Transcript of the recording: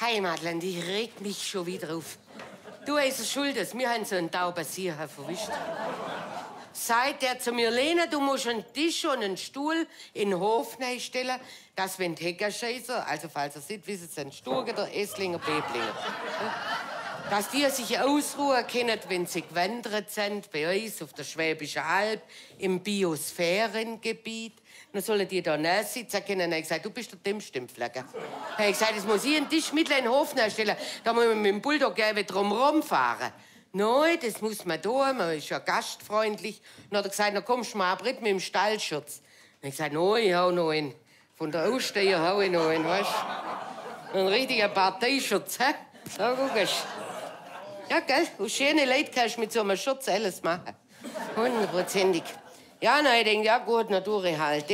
Heimatland, ich reg mich schon wieder auf. Du ist schuld, wir haben so einen Taubasier verwischt. Seit der zu mir, Lena, du musst einen Tisch und einen Stuhl in den Hof stellen, dass wenn die Heckerscheißer, also falls ihr seht, wissen Sie, ein Sturger, Esslinger, Bäblinger, dass die sich ausruhen können, wenn sie gewandert sind, bei uns auf der Schwäbischen Alb, im Biosphärengebiet. Dann sollen die da sitzen können. Dann habe ich gesagt, du bist der Dümmste im Flecken. Dann habe ich gesagt, jetzt muss ich einen Tisch mit in den Hof stellen, da muss man mit dem Bulldog drumherum fahren. Nein, das muss man tun, man ist ja gastfreundlich. Dann hat er gesagt, dann kommst du mal ab mit dem Stallschutz. Dann habe ich gesagt, nein, ich hau noch einen. Von der Aussteiger hau ich noch einen, weißt du? Ein richtiger Parteischutz, hä? So, guckst. Ja, gell? Und schöne Leute kannst du mit so einem Schutz alles machen. 100%. Ja, na, ich denke, ja gut, Natur halt.